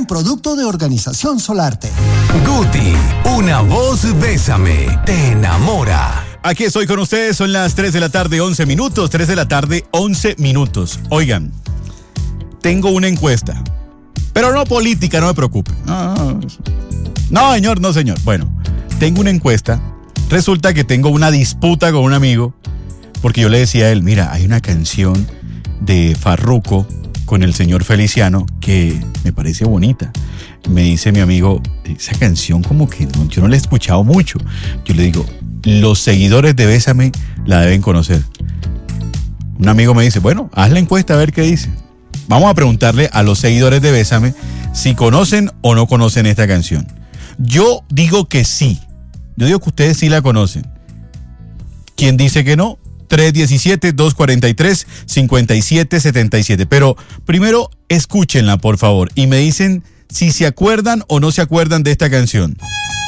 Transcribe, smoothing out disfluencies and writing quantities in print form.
producto de Organización Solarte. Guti, una voz bésame, te enamora. Aquí estoy con ustedes, son las 3 de la tarde, 11 minutos, 3 de la tarde, 11 minutos. Oigan, tengo una encuesta, pero no política, no me preocupe. No, señor, no, señor. Bueno, tengo una encuesta. Resulta que tengo una disputa con un amigo, porque yo le decía a él, mira, hay una canción de Farruko con el señor Feliciano que me parece bonita. Me dice mi amigo, esa canción como que no, yo no la he escuchado mucho. Yo le digo, los seguidores de Bésame la deben conocer. Un amigo me dice, bueno, haz la encuesta a ver qué dice. Vamos a preguntarle a los seguidores de Bésame si conocen o no conocen esta canción. Yo digo que sí. Yo digo que ustedes sí la conocen. ¿Quién dice que no? 317-243-5777. Pero primero escúchenla, por favor, y me dicen si se acuerdan o no se acuerdan de esta canción.